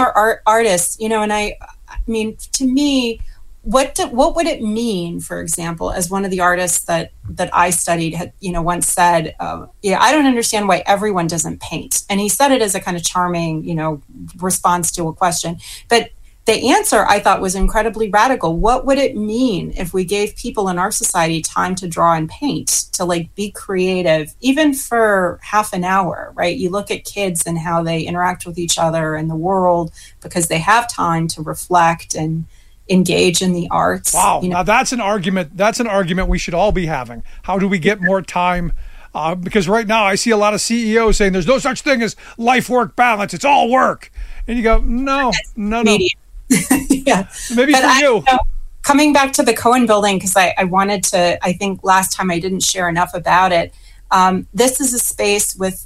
our artists, and I mean, to me, what would it mean, for example, as one of the artists that I studied had, once said, I don't understand why everyone doesn't paint. And he said it as a kind of charming, response to a question. But the answer, I thought, was incredibly radical. What would it mean if we gave people in our society time to draw and paint, to be creative, even for half an hour, right? You look at kids and how they interact with each other and the world because they have time to reflect and engage in the arts. Wow. Now that's an argument. That's an argument we should all be having. How do we get more time? Because right now I see a lot of CEOs saying there's no such thing as life-work balance. It's all work. And you go, no. Yeah. Maybe but for you. Coming back to the Cohen building, because I wanted to, I think last time I didn't share enough about it. This is a space with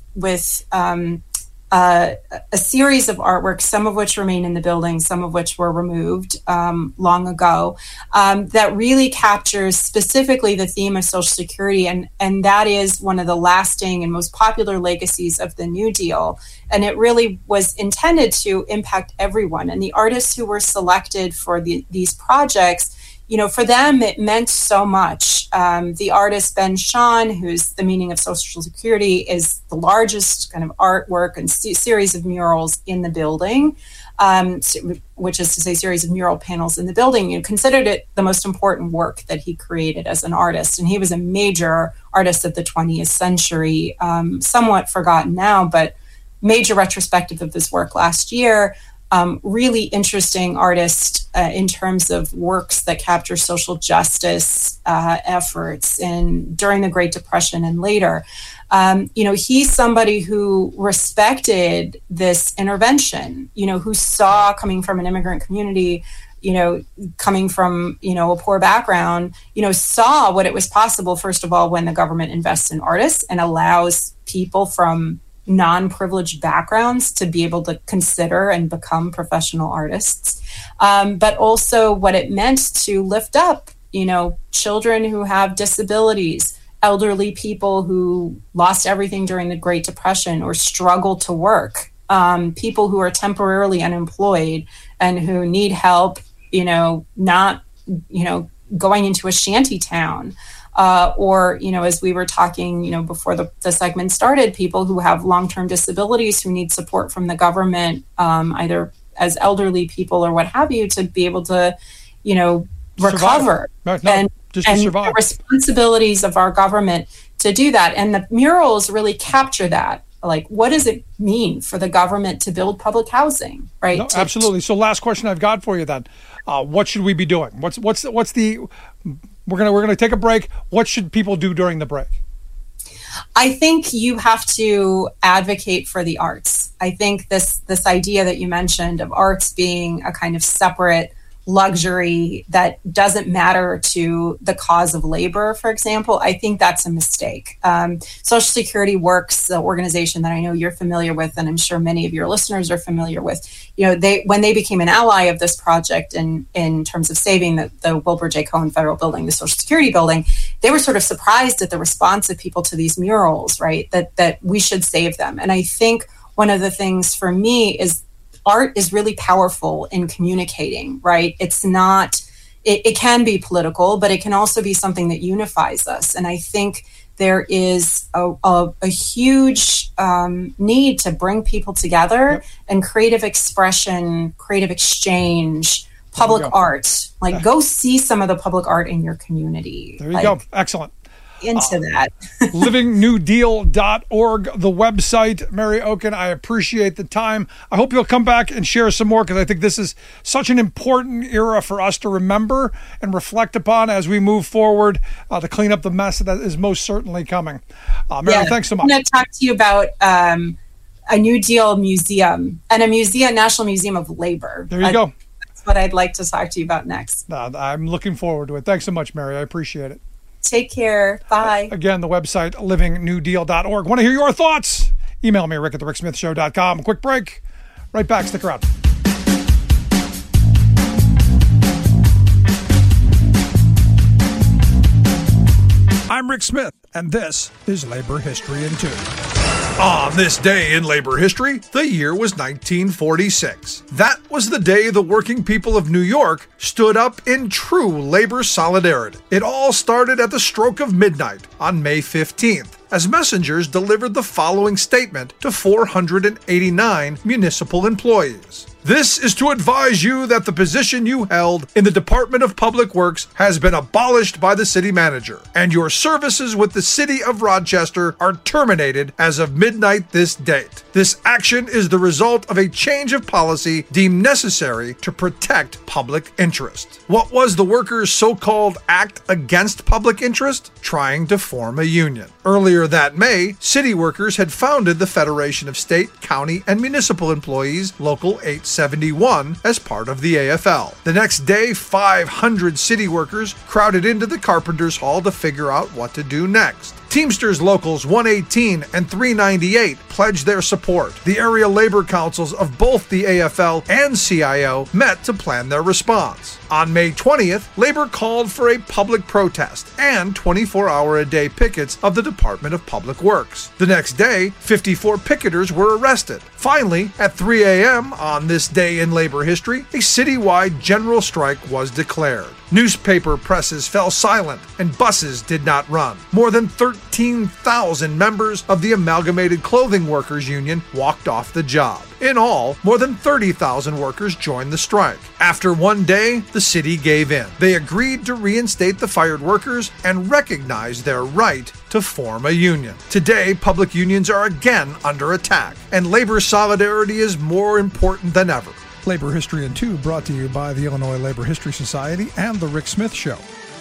a series of artworks, some of which remain in the building, some of which were removed long ago, that really captures specifically the theme of Social Security. And that is one of the lasting and most popular legacies of the New Deal. And it really was intended to impact everyone. And the artists who were selected for these projects, for them, it meant so much. The artist Ben Shahn, who's The Meaning of Social Security, is the largest kind of artwork and series of murals in the building, which is to say series of mural panels in the building. Considered it the most important work that he created as an artist. And he was a major artist of the 20th century, somewhat forgotten now, but major retrospective of his work last year. Really interesting artist in terms of works that capture social justice efforts during the Great Depression and later. He's somebody who respected this intervention, who saw, coming from an immigrant community, coming from, a poor background, saw what it was possible, first of all, when the government invests in artists and allows people from non-privileged backgrounds to be able to consider and become professional artists, but also what it meant to lift up, children who have disabilities, elderly people who lost everything during the Great Depression or struggle to work, people who are temporarily unemployed and who need help, not, going into a shanty town. Or, as we were talking, before the segment started, people who have long-term disabilities who need support from the government, either as elderly people or what have you, to be able to, recover and survive. The responsibilities of our government to do that. And the murals really capture that. Like, what does it mean for the government to build public housing, right? No, absolutely. So last question I've got for you then. What should we be doing? What's the... We're gonna take a break. What should people do during the break? I think you have to advocate for the arts. I think this idea that you mentioned of arts being a kind of separate luxury that doesn't matter to the cause of labor, for example, I think that's a mistake. Social Security Works, the organization that I know you're familiar with, and I'm sure many of your listeners are familiar with, when they became an ally of this project in terms of saving the Wilbur J. Cohen Federal Building, the Social Security building, they were sort of surprised at the response of people to these murals, right? That we should save them. And I think one of the things for me is art is really powerful in communicating, right? It's not, it can be political, but it can also be something that unifies us. And I think there is a huge need to bring people together and creative expression, creative exchange, public art. Go see some of the public art in your community. There you go. Excellent. Into that. livingnewdeal.org, the website. Mary Okun, I appreciate the time. I hope you'll come back and share some more, because I think this is such an important era for us to remember and reflect upon as we move forward to clean up the mess that is most certainly coming. Mary, thanks so much. I'm going to talk to you about a New Deal museum and a museum, National Museum of Labor. There you go. That's what I'd like to talk to you about next. I'm looking forward to it. Thanks so much, Mary. I appreciate it. Take care. Bye. Again, the website, livingnewdeal.org. Want to hear your thoughts? Email me, rick@thericksmithshow.com. Quick break. Right back. Stick around. I'm Rick Smith, and this is Labor History in 2. On this day in labor history, the year was 1946. That was the day the working people of New York stood up in true labor solidarity. It all started at the stroke of midnight on May 15th, as messengers delivered the following statement to 489 municipal employees. This is to advise you that the position you held in the Department of Public Works has been abolished by the city manager, and your services with the city of Rochester are terminated as of midnight this date. This action is the result of a change of policy deemed necessary to protect public interest. What was the workers' so-called act against public interest? Trying to form a union. Earlier that May, city workers had founded the Federation of State, County, and Municipal Employees, Local 871, as part of the AFL. The next day, 500 city workers crowded into the Carpenters Hall to figure out what to do next. Teamsters Locals 118 and 398 pledged their support. The area labor councils of both the AFL and CIO met to plan their response. On May 20th, labor called for a public protest and 24-hour-a-day pickets of the Department of Public Works. The next day, 54 picketers were arrested. Finally, at 3 a.m. on this day in labor history, a citywide general strike was declared. Newspaper presses fell silent and buses did not run. More than 13,000 members of the Amalgamated Clothing Workers Union walked off the job. In all, more than 30,000 workers joined the strike. After one day, the city gave in. They agreed to reinstate the fired workers and recognize their right to form a union. Today, public unions are again under attack, and labor solidarity is more important than ever. Labor History in 2 brought to you by the Illinois Labor History Society and The Rick Smith Show.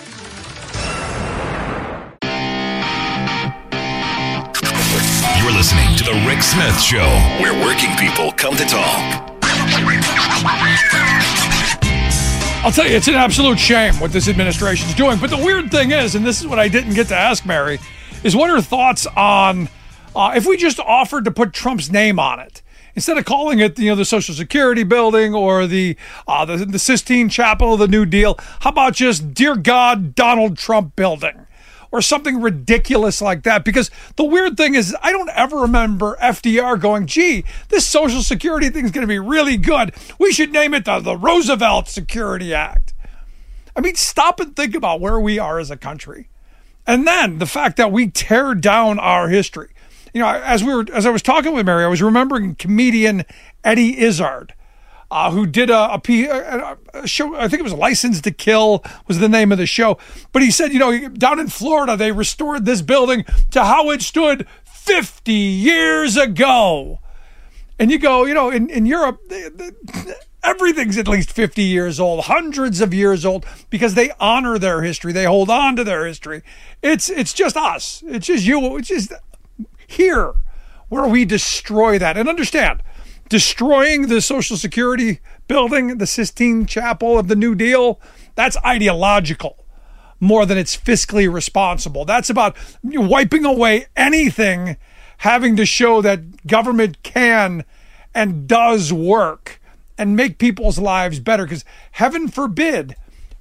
You're listening to The Rick Smith Show, where working people come to talk. I'll tell you, it's an absolute shame what this administration's doing. But the weird thing is, and this is what I didn't get to ask Mary, is what are thoughts on if we just offered to put Trump's name on it? Instead of calling it, the Social Security building or the Sistine Chapel of the New Deal, how about just Dear God, Donald Trump building? Or something ridiculous like that. Because the weird thing is, I don't ever remember FDR going, gee, this Social Security thing is going to be really good. We should name it the Roosevelt Security Act. I mean, stop and think about where we are as a country. And then the fact that we tear down our history. As I was talking with Mary, I was remembering comedian Eddie Izzard, who did a show. I think it was License to Kill was the name of the show. But he said, down in Florida, they restored this building to how it stood 50 years ago. And you go, in Europe, everything's at least 50 years old, hundreds of years old, because they honor their history. They hold on to their history. It's just us. It's just you. It's just here where we destroy that. And understand, destroying the Social Security building, the Sistine Chapel of the New Deal, that's ideological more than it's fiscally responsible. That's about wiping away anything having to show that government can and does work and make people's lives better. Because heaven forbid,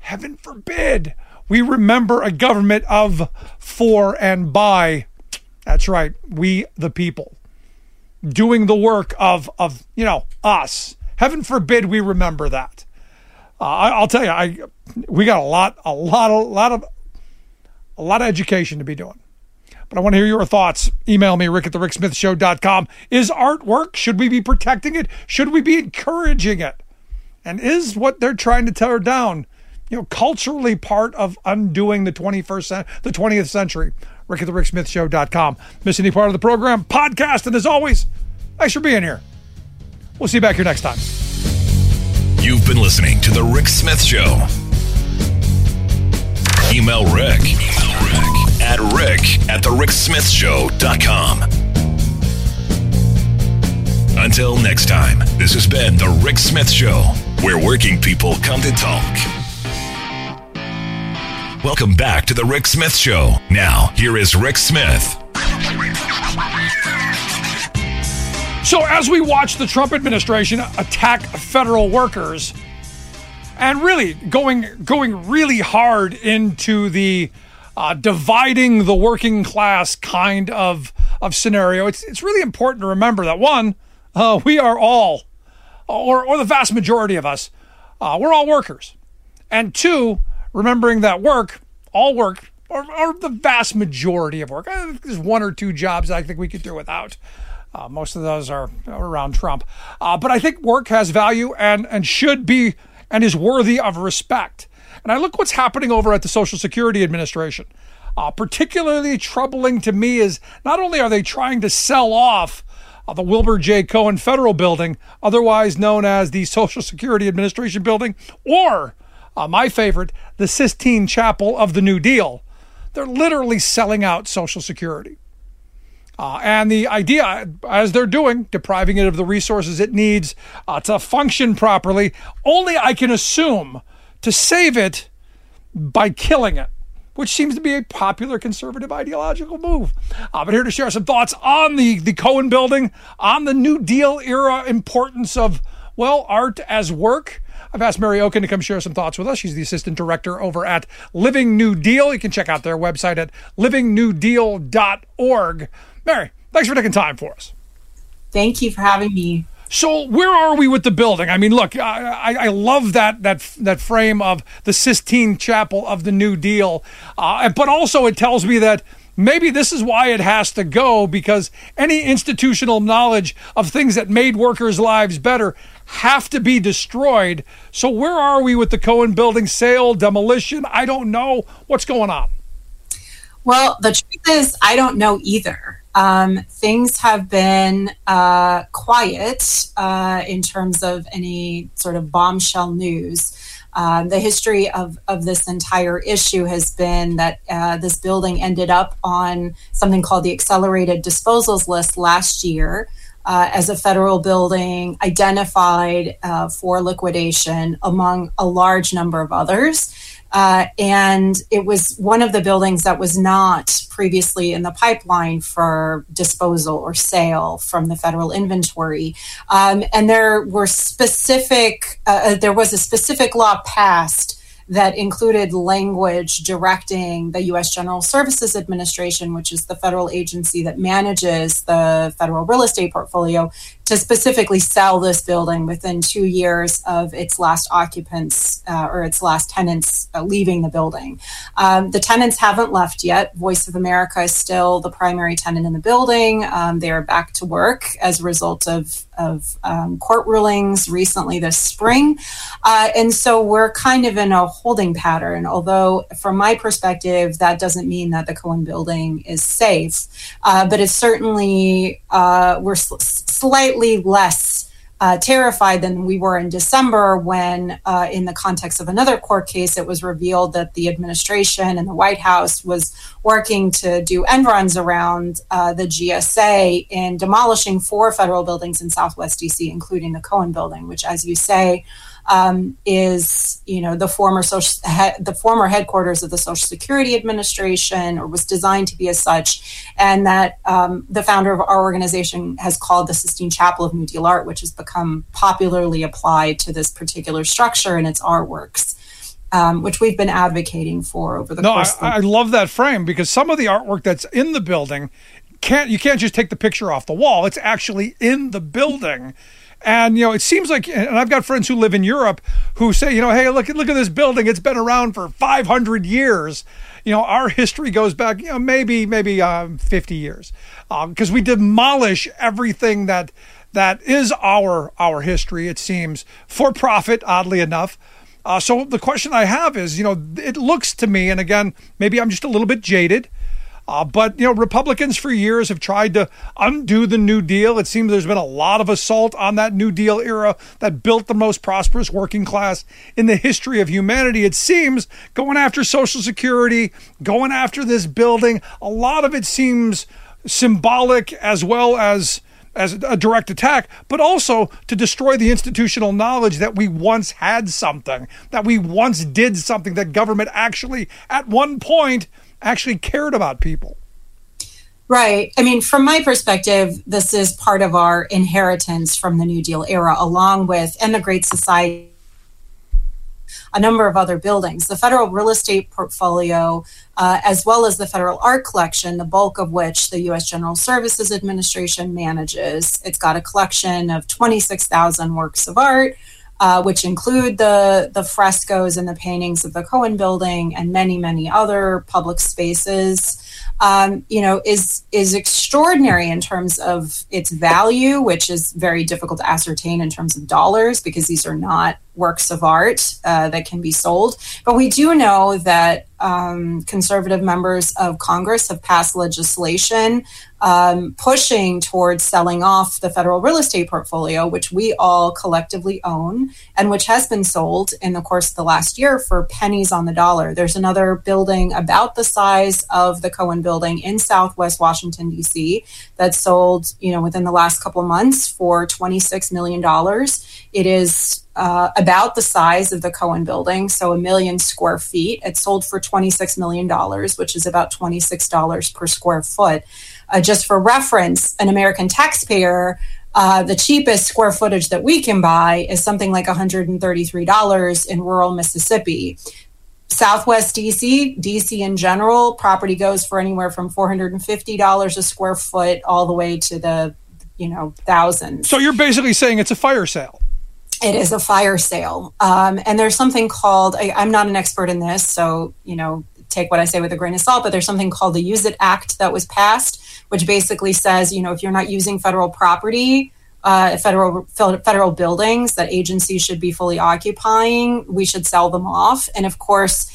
we remember a government of, for, and by, that's right, we the people, doing the work of us. Heaven forbid we remember that. I'll tell you, we got a lot of education to be doing. But I want to hear your thoughts. Email me, rick@thericksmithshow.com. Is artwork? Should we be protecting it? Should we be encouraging it? And is what they're trying to tear down, culturally part of undoing the 20th century? rick@thericksmithshow.com. Miss any part of the program? Podcast. And as always, thanks for being here. We'll see you back here next time. You've been listening to The Rick Smith Show. Email Rick at rick@thericksmithshow.com. Until next time, this has been The Rick Smith Show, where working people come to talk. Welcome back to The Rick Smith Show. Now, here is Rick Smith. So as we watch the Trump administration attack federal workers and really going really hard into the dividing the working class kind of of scenario, it's really important to remember that one, we are all, or the vast majority of us, we're all workers. And two, remembering that all work, or the vast majority of work. There's one or two jobs I think we could do without. Most of those are around Trump. But I think work has value and should be and is worthy of respect. And I look what's happening over at the Social Security Administration. Particularly troubling to me is not only are they trying to sell off the Wilbur J. Cohen Federal Building, otherwise known as the Social Security Administration Building, or my favorite, the Sistine Chapel of the New Deal. They're literally selling out Social Security. And the idea, as they're doing, depriving it of the resources it needs to function properly, only I can assume to save it by killing it, which seems to be a popular conservative ideological move. But here to share some thoughts on the Cohen Building, on the New Deal era importance of, well, art as work. I've asked Mary Okun to come share some thoughts with us. She's the assistant director over at Living New Deal. You can check out their website at livingnewdeal.org. Mary, thanks for taking time for us. Thank you for having me. So where are we with the building? I mean, look, I love that frame of the Sistine Chapel of the New Deal, but also it tells me that maybe this is why it has to go, because any institutional knowledge of things that made workers' lives better have to be destroyed. So where are we with the Cohen Building sale, demolition? I don't know. What's going on? Well, the truth is, I don't know either. Things have been quiet in terms of any sort of bombshell news. The history of this entire issue has been that this building ended up on something called the Accelerated Disposals List last year as a federal building identified for liquidation among a large number of others. And it was one of the buildings that was not previously in the pipeline for disposal or sale from the federal inventory. And there was a specific law passed that included language directing the U.S. General Services Administration, which is the federal agency that manages the federal real estate portfolio, to specifically sell this building within 2 years of its last occupants or its last tenants leaving the building. The tenants haven't left yet. Voice of America is still the primary tenant in the building. They are back to work as a result of court rulings recently this spring. And so we're kind of in a holding pattern, although from my perspective, that doesn't mean that the Cohen Building is safe. But it's certainly, we're slightly less terrified than we were in December when, in the context of another court case, it was revealed that the administration and the White House was working to do end runs around the GSA in demolishing 4 federal buildings in Southwest DC, including the Cohen Building, which, as you say, is, the former headquarters of the Social Security Administration, or was designed to be as such, and that the founder of our organization has called the Sistine Chapel of New Deal art, which has become popularly applied to this particular structure and its artworks, which we've been advocating for over the course. I love that frame, because some of the artwork that's in the building, you can't just take the picture off the wall. It's actually in the building. And, it seems like, and I've got friends who live in Europe who say, hey, look at this building. It's been around for 500 years. Our history goes back, maybe 50 years, because we demolish everything that is our history, it seems, for profit, oddly enough. So the question I have is, it looks to me, and again, maybe I'm just a little bit jaded, but Republicans for years have tried to undo the New Deal. It seems there's been a lot of assault on that New Deal era that built the most prosperous working class in the history of humanity. It seems going after Social Security, going after this building, a lot of it seems symbolic as well as a direct attack, but also to destroy the institutional knowledge that we once had something, that we once did something, that government actually, at one point, actually cared about people. Right. I mean, from my perspective, this is part of our inheritance from the New Deal era, along with, and the Great Society a number of other buildings. The federal real estate portfolio, as well as the federal art collection, the bulk of which the U.S. General Services Administration manages. It's got a collection of 26,000 works of art, which include the frescoes and the paintings of the Cohen Building and many, many other public spaces. Is extraordinary in terms of its value, which is very difficult to ascertain in terms of dollars because these are not works of art that can be sold. But we do know that conservative members of Congress have passed legislation pushing towards selling off the federal real estate portfolio, which we all collectively own and which has been sold in the course of the last year for pennies on the dollar. There's another building about the size of the Cohen Building in Southwest Washington, D.C. that sold, within the last couple of months for $26 million. It is about the size of the Cohen Building, so 1 million square feet. It sold for $26 million, which is about $26 per square foot. Just for reference, an American taxpayer, the cheapest square footage that we can buy is something like $133 in rural Mississippi. Southwest DC in general, property goes for anywhere from $450 a square foot all the way to the, thousands. So you're basically saying it's a fire sale. It is a fire sale. And there's something called, I'm not an expert in this, so, take what I say with a grain of salt, but there's something called the Use It Act that was passed, which basically says, if you're not using federal property, federal buildings that agencies should be fully occupying, we should sell them off. And of course,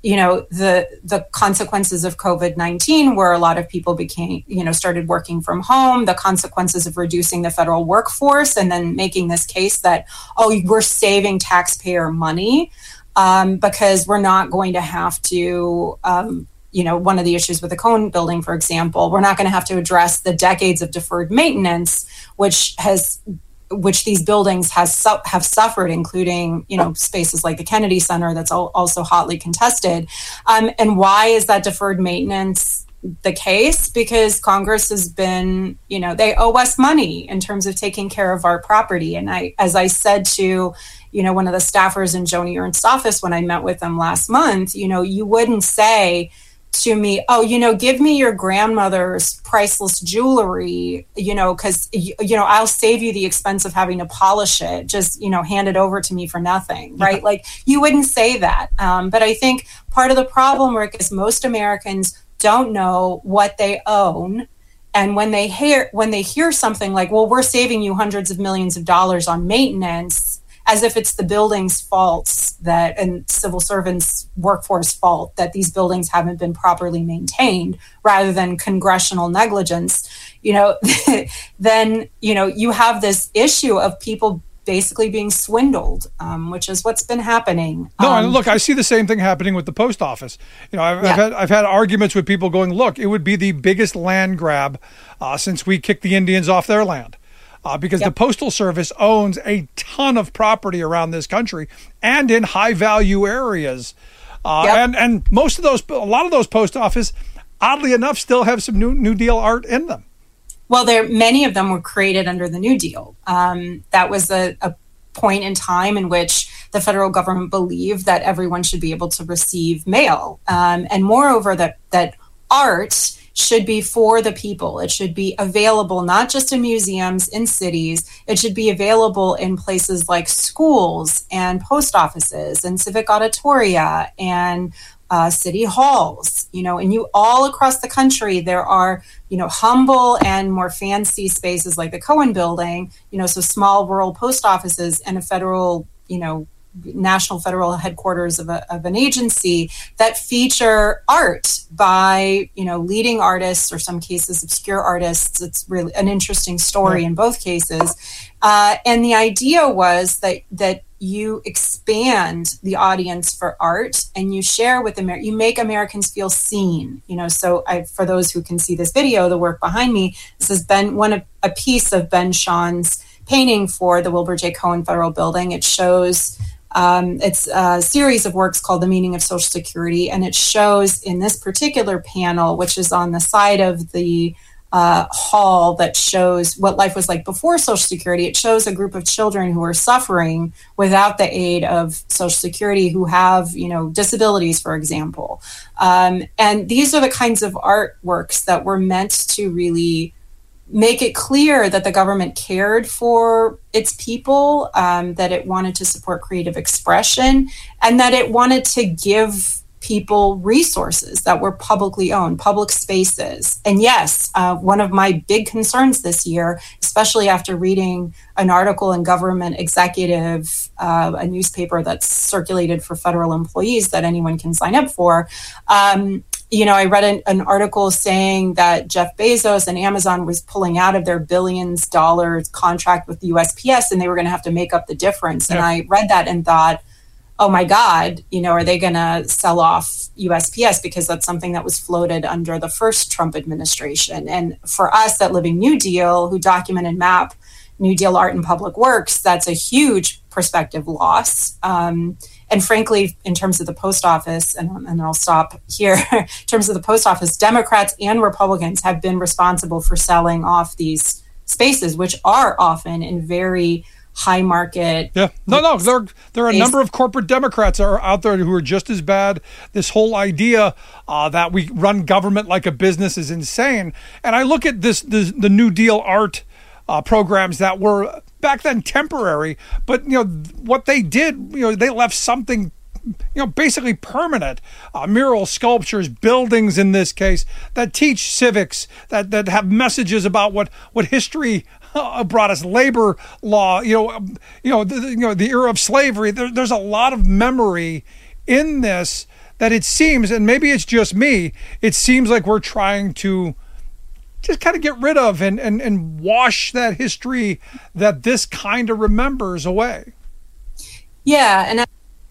the consequences of COVID-19, where a lot of people started working from home, the consequences of reducing the federal workforce, and then making this case that, we're saving taxpayer money because we're not going to have to, one of the issues with the Cohen Building, for example, we're not going to have to address the decades of deferred maintenance, which these buildings have suffered, including, spaces like the Kennedy Center that's also hotly contested. And why is that deferred maintenance the case? Because Congress has been, they owe us money in terms of taking care of our property. And as I said to, one of the staffers in Joni Ernst's office when I met with them last month, you wouldn't say to me, give me your grandmother's priceless jewelry, because, I'll save you the expense of having to polish it. Just, hand it over to me for nothing, right? Like, you wouldn't say that. But I think part of the problem, Rick, is most Americans don't know what they own. And when they hear something like, well, we're saving you hundreds of millions of dollars on maintenance, as if it's the building's faults and civil servants' workforce fault that these buildings haven't been properly maintained, rather than congressional negligence, then, you have this issue of people basically being swindled, which is what's been happening. No, and look, I see the same thing happening with the post office. I've had arguments with people going, look, it would be the biggest land grab since we kicked the Indians off their land. Because the Postal Service owns a ton of property around this country and in high value areas. And a lot of those post office, oddly enough, still have some New Deal art in them. Well, many of them were created under the New Deal. That was a point in time in which the federal government believed that everyone should be able to receive mail. And moreover, that art should be for the people. It should be available not just in museums, in cities. It should be available in places like schools and post offices and civic auditoria and city halls. And all across the country, there are, humble and more fancy spaces like the Cohen Building, so small rural post offices and a federal, national federal headquarters of an agency that feature art by, leading artists, or some cases obscure artists. It's really an interesting story in both cases. And the idea was that you expand the audience for art and you share with you make Americans feel seen. So for those who can see this video, the work behind me, this has been a piece of Ben Shaw's painting for the Wilbur J. Cohen Federal Building. It shows it's a series of works called The Meaning of Social Security, and it shows in this particular panel, which is on the side of the hall that shows what life was like before Social Security. It shows a group of children who are suffering without the aid of Social Security, who have, disabilities, for example. And these are the kinds of artworks that were meant to really make it clear that the government cared for its people, that it wanted to support creative expression, and that it wanted to give people resources that were publicly owned, public spaces. And yes, one of my big concerns this year, especially after reading an article in Government Executive, a newspaper that's circulated for federal employees that anyone can sign up for, I read an article saying that Jeff Bezos and Amazon was pulling out of their billions dollars contract with the USPS, and they were going to have to make up the difference. Yeah. And I read that and thought, oh my God, are they going to sell off USPS? Because that's something that was floated under the first Trump administration. And for us at Living New Deal, who document and map New Deal art and public works, that's a huge prospective loss. And frankly, in terms of the post office, and I'll stop here, in terms of the post office, Democrats and Republicans have been responsible for selling off these spaces, which are often in very high market. Yeah, no. There are a number of corporate Democrats that are out there who are just as bad. This whole idea that we run government like a business is insane. And I look at the New Deal art programs that were back then temporary, but what they did, they left something basically permanent, mural sculptures, buildings in this case, that teach civics, that have messages about what history brought us, labor law, the era of slavery. There's a lot of memory in this that it seems, and maybe it's just me, it seems like we're trying to just kind of get rid of and wash that history that this kind of remembers away. Yeah, and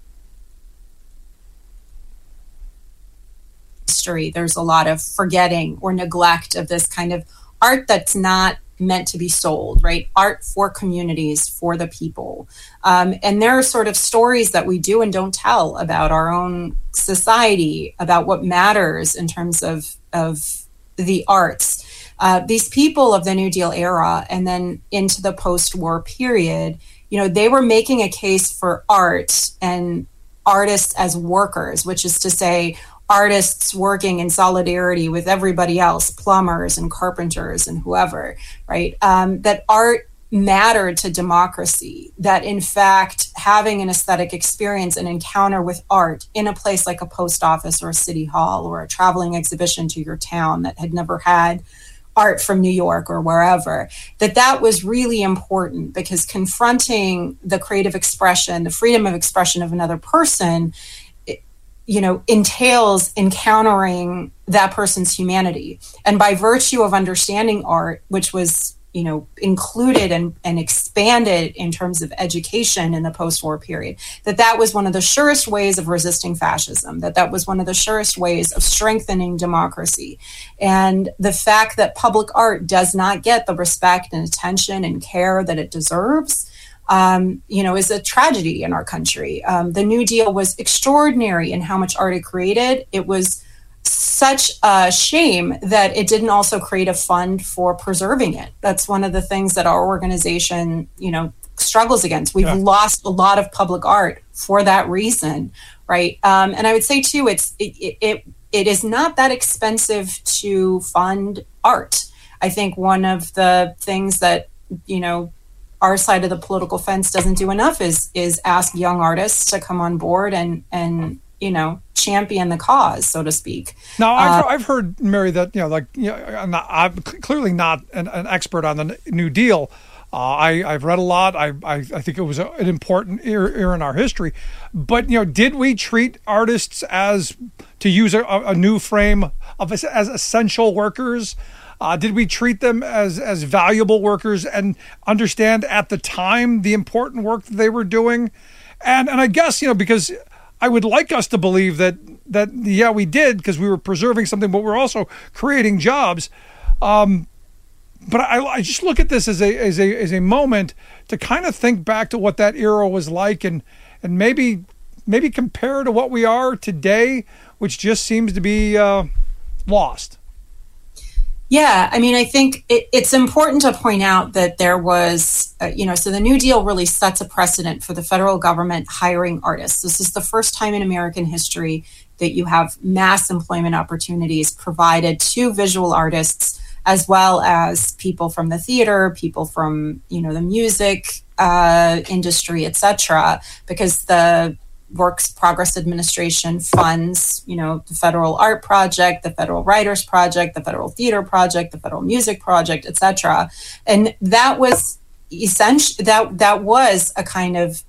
history, there's a lot of forgetting or neglect of this kind of art that's not meant to be sold, right? Art for communities, for the people. And there are sort of stories that we do and don't tell about our own society, about what matters in terms of the arts. These people of the New Deal era and then into the post-war period, they were making a case for art and artists as workers, which is to say, artists working in solidarity with everybody else, plumbers and carpenters and whoever, right? That art mattered to democracy, that in fact, having an aesthetic experience, an encounter with art in a place like a post office or a city hall or a traveling exhibition to your town that had never had art from New York or wherever, that was really important, because confronting the creative expression, the freedom of expression of another person, entails encountering that person's humanity. And by virtue of understanding art, which was, included and expanded in terms of education in the post-war period, that was one of the surest ways of resisting fascism, that was one of the surest ways of strengthening democracy. And the fact that public art does not get the respect and attention and care that it deserves, is a tragedy in our country. The New Deal was extraordinary in how much art it created. It was such a shame that it didn't also create a fund for preserving it. That's one of the things that our organization, struggles against. We've lost a lot of public art for that reason, right? And I would say too, it is not that expensive to fund art. I think one of the things that, our side of the political fence doesn't do enough is ask young artists to come on board and champion the cause, so to speak. Now, I've heard, Mary, that I'm clearly not an expert on the New Deal. I've read a lot. I think it was an important era in our history. But did we treat artists as, to use a new frame as essential workers? Did we treat them as valuable workers and understand at the time the important work that they were doing? And I guess, because I would like us to believe that we did, because we were preserving something, but we're also creating jobs. But I just look at this as a moment to kind of think back to what that era was like, and maybe compare to what we are today, which just seems to be lost. Yeah, I mean, I think it's important to point out that there was, so the New Deal really sets a precedent for the federal government hiring artists. This is the first time in American history that you have mass employment opportunities provided to visual artists, as well as people from the theater, people from, the music industry, et cetera, because the Works Progress Administration funds, the Federal Art Project, the Federal Writers Project, the Federal Theater Project, the Federal Music Project, et cetera. And that was essentially, that was a kind of,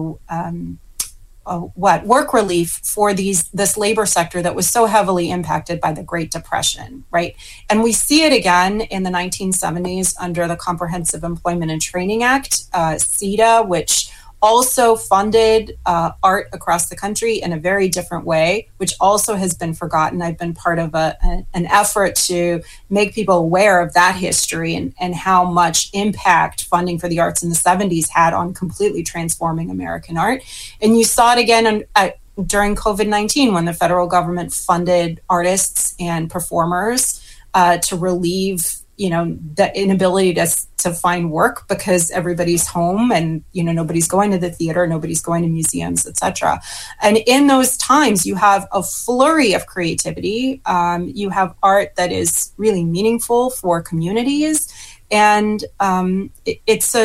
work relief for this labor sector that was so heavily impacted by the Great Depression, right? And we see it again in the 1970s under the Comprehensive Employment and Training Act, CETA, which also funded art across the country in a very different way, which also has been forgotten. I've been part of an effort to make people aware of that history and how much impact funding for the arts in the 70s had on completely transforming American art. And you saw it again during COVID-19 when the federal government funded artists and performers to relieve the inability to find work because everybody's home and, nobody's going to the theater, nobody's going to museums, etc. And in those times, you have a flurry of creativity. You have art that is really meaningful for communities. And it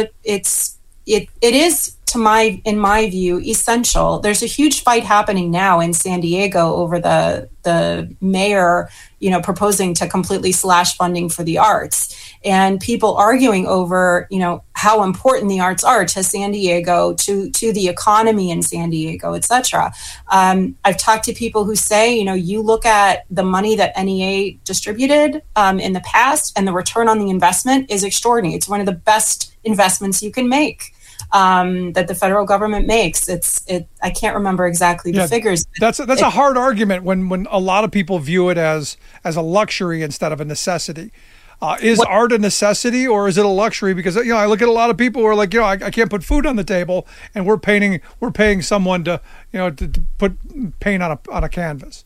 is, in my view, essential. There's a huge fight happening now in San Diego over the mayor, proposing to completely slash funding for the arts, and people arguing over, how important the arts are to San Diego, to the economy in San Diego, et cetera. I've talked to people who say, you look at the money that NEA distributed in the past, and the return on the investment is extraordinary. It's one of the best investments you can make. That the federal government makes. I can't remember exactly the figures. That's a hard argument when a lot of people view it as a luxury instead of a necessity. Is art a necessity or is it a luxury? Because I look at a lot of people who are like, I can't put food on the table, and we're paying someone to put paint on a canvas.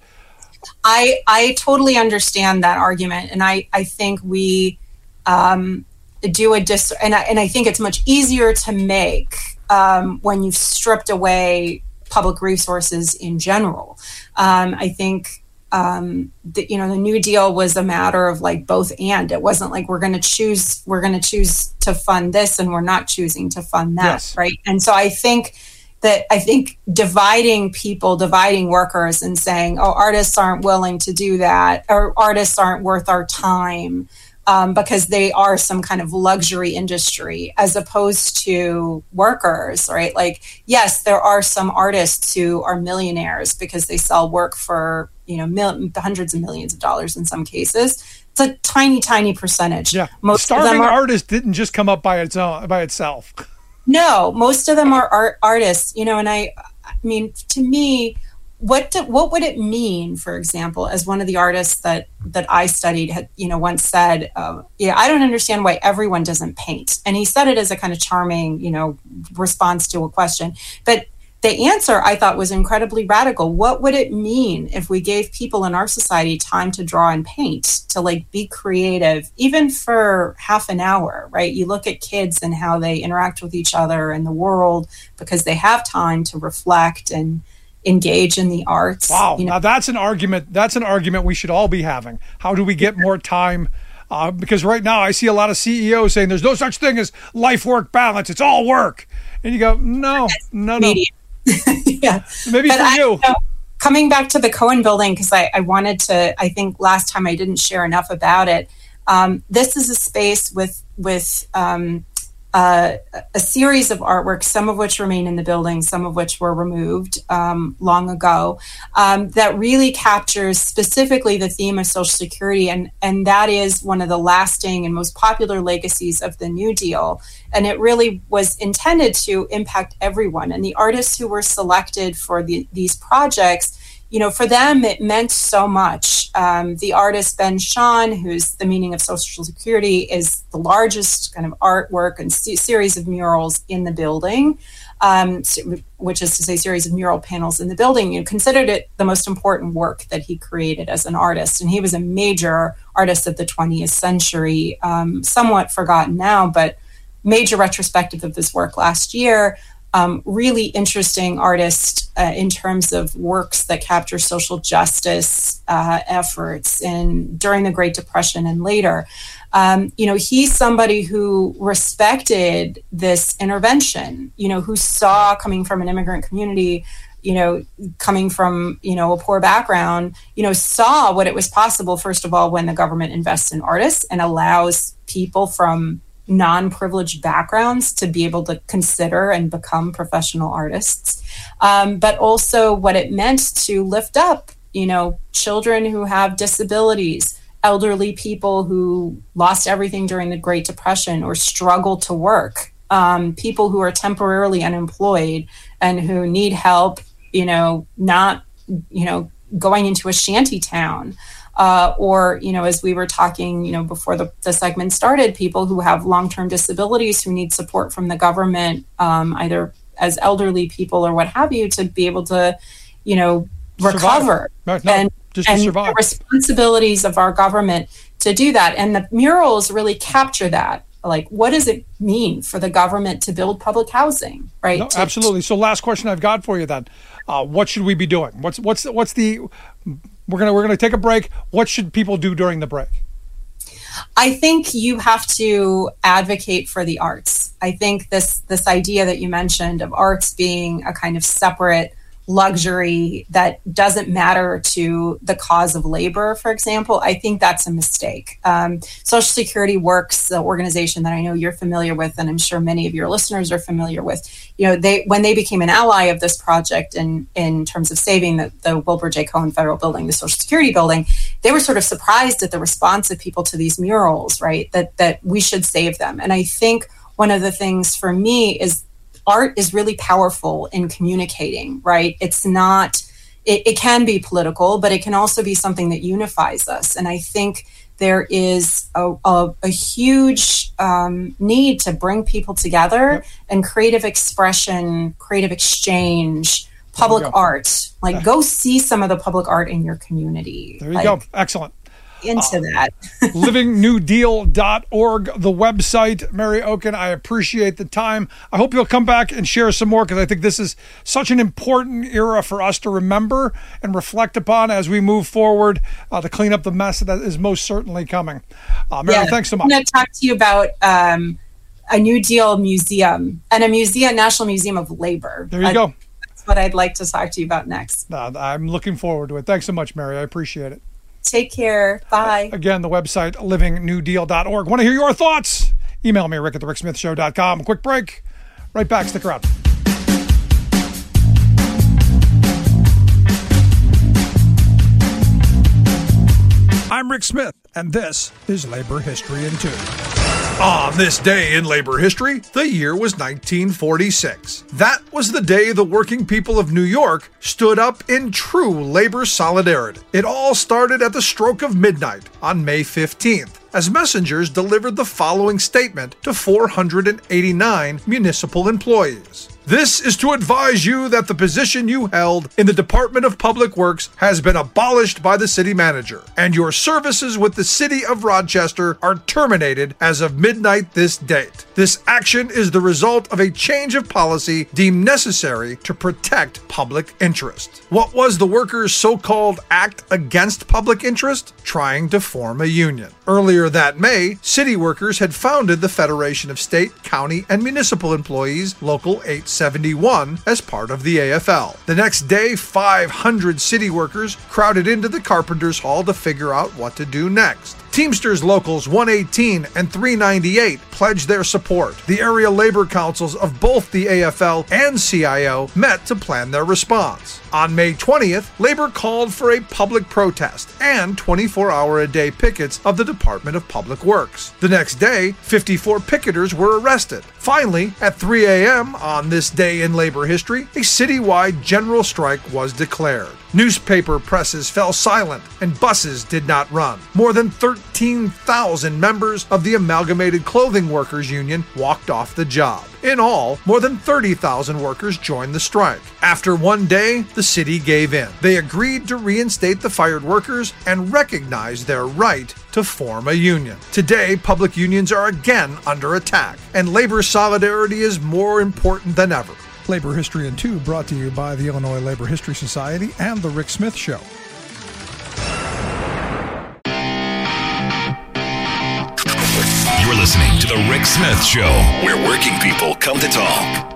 I totally understand that argument, and I think we do and I think it's much easier to make when you've stripped away public resources in general. I think the New Deal was a matter of like both and. It wasn't like we're going to choose to fund this and we're not choosing to fund that, yes. Right? And so I think dividing workers and saying, artists aren't willing to do that, or artists aren't worth our time, because they are some kind of luxury industry as opposed to workers, right? Like, yes, there are some artists who are millionaires because they sell work for, hundreds of millions of dollars in some cases. It's a tiny, tiny percentage. Yeah. Starving artist didn't just come up by itself. No, most of them are artists, and I mean, to me, what would it mean, for example, as one of the artists that I studied had, once said, I don't understand why everyone doesn't paint. And he said it as a kind of charming, response to a question. But the answer I thought was incredibly radical. What would it mean if we gave people in our society time to draw and paint, to be creative, even for half an hour, right? You look at kids and how they interact with each other and the world because they have time to reflect and engage in the arts. Wow. Now that's an argument we should all be having. How do we get more time? Because right now I see a lot of CEOs saying there's no such thing as life-work balance. It's all work. And you go, no. Yeah. Maybe but for you. Coming back to the Cohen building, because I wanted to, I think last time I didn't share enough about it. This is a space with a series of artworks, some of which remain in the building, some of which were removed long ago, that really captures specifically the theme of Social Security. And that is one of the lasting and most popular legacies of the New Deal. And it really was intended to impact everyone. And the artists who were selected for these projects, for them, it meant so much. The artist Ben Shahn, who's The Meaning of Social Security, is the largest kind of artwork and series of murals in the building. which is to say series of mural panels in the building, considered it the most important work that he created as an artist. And he was a major artist of the 20th century, somewhat forgotten now, but major retrospective of his work last year. Really interesting artist in terms of works that capture social justice efforts during the Great Depression and later. He's somebody who respected this intervention, who saw, coming from an immigrant community, coming from, a poor background, saw what it was possible, first of all, when the government invests in artists and allows people from non-privileged backgrounds to be able to consider and become professional artists, but also what it meant to lift up, children who have disabilities, elderly people who lost everything during the Great Depression or struggle to work, people who are temporarily unemployed and who need help, not, going into a shanty town. Or, as we were talking, before the segment started, people who have long-term disabilities who need support from the government, either as elderly people or what have you, to be able to, recover and survive. The responsibilities of our government to do that. And the murals really capture that. Like, what does it mean for the government to build public housing, right? No, absolutely. So last question I've got for you then. What should we be doing? We're gonna take a break. What should people do during the break? I think you have to advocate for the arts. I think this idea that you mentioned of arts being a kind of separate luxury that doesn't matter to the cause of labor, for example, I think that's a mistake. Social Security Works, the organization that I know you're familiar with, and I'm sure many of your listeners are familiar with, when they became an ally of this project in terms of saving the Wilbur J. Cohen Federal Building, the Social Security building, they were sort of surprised at the response of people to these murals, right? That we should save them. And I think one of the things for me is art is really powerful in communicating, right? It's not, it can be political, but it can also be something that unifies us. And I think there is a huge need to bring people together and creative expression, creative exchange, public art. Like, go see some of the public art in your community. There you go. Excellent. Into that. LivingNewDeal.org, the website. Mary Okun, I appreciate the time. I hope you'll come back and share some more, because I think this is such an important era for us to remember and reflect upon as we move forward to clean up the mess that is most certainly coming. Mary, thanks so much. I'm going to talk to you about a New Deal museum and a National Museum of Labor. There you go. That's what I'd like to talk to you about next. I'm looking forward to it. Thanks so much, Mary. I appreciate it. Take care. Bye. Again, the website, LivingNewDeal.org. Want to hear your thoughts? Email me, rick@thericksmithshow.com. Quick break. Right back. Stick around. I'm Rick Smith, and this is Labor History in 2. On this day in labor history, the year was 1946. That was the day the working people of New York stood up in true labor solidarity. It all started at the stroke of midnight on May 15th, as messengers delivered the following statement to 489 municipal employees. This is to advise you that the position you held in the Department of Public Works has been abolished by the city manager, and your services with the city of Rochester are terminated as of midnight this date. This action is the result of a change of policy deemed necessary to protect public interest. What was the workers' so-called act against public interest? Trying to form a union. Earlier that May, city workers had founded the Federation of State, County, and Municipal Employees, Local 871, as part of the AFL. The next day, 500 city workers crowded into the Carpenters Hall to figure out what to do next. Teamsters Locals 118 and 398 pledged their support. The area labor councils of both the AFL and CIO met to plan their response. On May 20th, labor called for a public protest and 24-hour-a-day pickets of the Department of Public Works. The next day, 54 picketers were arrested. Finally, at 3 a.m. on this day in labor history, a citywide general strike was declared. Newspaper presses fell silent and buses did not run. More than 13,000 members of the Amalgamated Clothing Workers Union walked off the job. In all, more than 30,000 workers joined the strike. After one day, the city gave in. They agreed to reinstate the fired workers and recognize their right to form a union. Today, public unions are again under attack, and labor solidarity is more important than ever. Labor History in 2 brought to you by the Illinois Labor History Society and The Rick Smith Show. You're listening to The Rick Smith Show, where working people come to talk.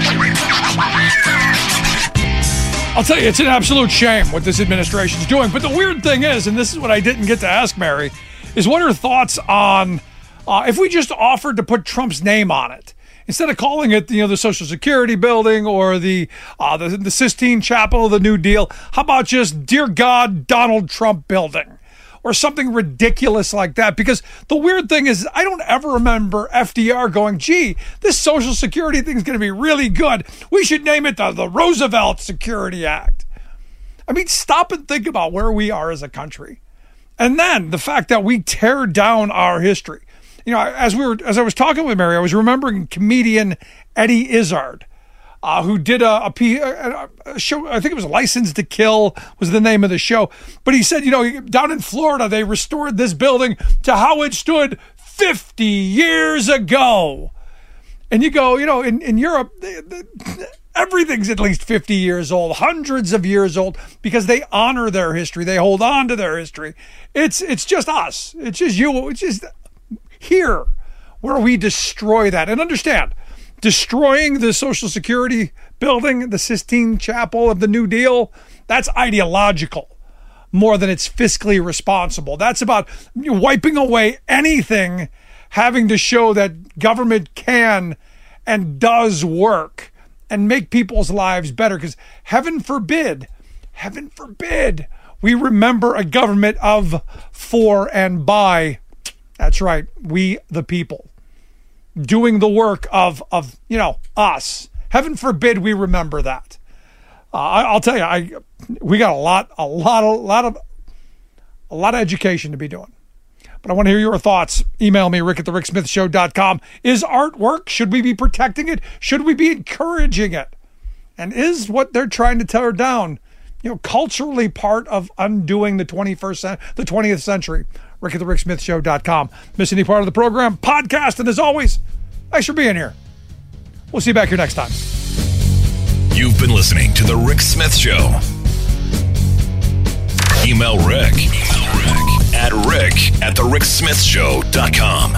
I'll tell you, it's an absolute shame what this administration's doing. But the weird thing is, and this is what I didn't get to ask Mary, is what are her thoughts on if we just offered to put Trump's name on it? Instead of calling it, the Social Security building or the Sistine Chapel, the New Deal, how about just, Dear God, Donald Trump building? Or something ridiculous like that. Because the weird thing is, I don't ever remember FDR going, gee, this Social Security thing is going to be really good. We should name it the Roosevelt Security Act. I mean, stop and think about where we are as a country. And then the fact that we tear down our history. As I was talking with Mary, I was remembering comedian Eddie Izzard, who did a show. I think it was License to Kill was the name of the show. But he said, down in Florida, they restored this building to how it stood 50 years ago. And you go, in Europe, everything's at least 50 years old, hundreds of years old, because they honor their history. They hold on to their history. It's just us. It's just you. It's just here where we destroy that. And understand, destroying the Social Security building, the Sistine Chapel of the New Deal, that's ideological more than it's fiscally responsible. That's about wiping away anything having to show that government can and does work and make people's lives better. Because heaven forbid, we remember a government of, for, and by, that's right, we the people, doing the work of us. Heaven forbid we remember that. I'll tell you, we got a lot of education to be doing. But I want to hear your thoughts. Email me, rick@thericksmithshow.com. Is artwork? Should we be protecting it? Should we be encouraging it? And is what they're trying to tear down, culturally part of undoing the 20th century? rick@thericksmithshow.com. Miss any part of the program? Podcast. And as always, thanks for being here. We'll see you back here next time. You've been listening to The Rick Smith Show. Email Rick at rick@thericksmithshow.com.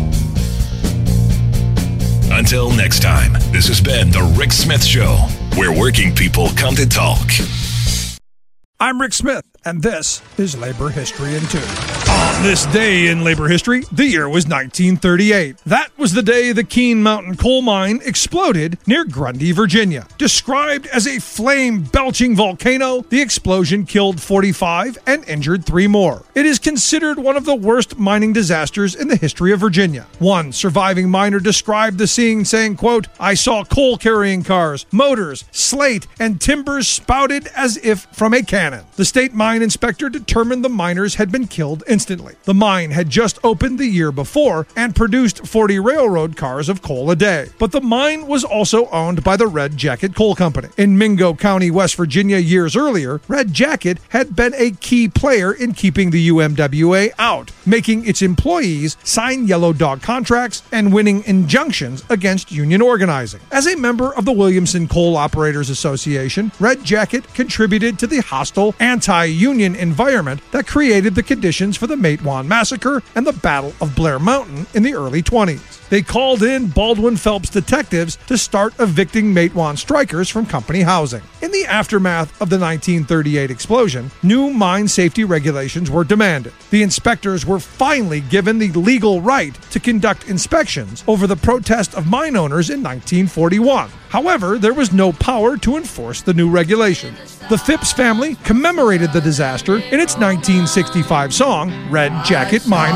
Until next time, this has been The Rick Smith Show, where working people come to talk. I'm Rick Smith, and this is Labor History in 2. On this day in labor history, the year was 1938. That was the day the Keene Mountain coal mine exploded near Grundy, Virginia. Described as a flame-belching volcano, the explosion killed 45 and injured 3 more. It is considered one of the worst mining disasters in the history of Virginia. One surviving miner described the scene saying, quote, "I saw coal-carrying cars, motors, slate, and timbers spouted as if from a cannon. The state mine inspector determined the miners had been killed instantly. The mine had just opened the year before and produced 40 railroad cars of coal a day. But the mine was also owned by the Red Jacket Coal Company. In Mingo County, West Virginia, years earlier, Red Jacket had been a key player in keeping the UMWA out, making its employees sign yellow dog contracts and winning injunctions against union organizing. As a member of the Williamson Coal Operators Association, Red Jacket contributed to the hostile anti-union environment that created the conditions for the Matewan Massacre and the Battle of Blair Mountain in the early 20s. They called in Baldwin Phelps detectives to start evicting Matewan strikers from company housing. In the aftermath of the 1938 explosion, new mine safety regulations were demanded. The inspectors were finally given the legal right to conduct inspections over the protest of mine owners in 1941. However, there was no power to enforce the new regulations. The Phipps family commemorated the disaster in its 1965 song, Red Jacket Mine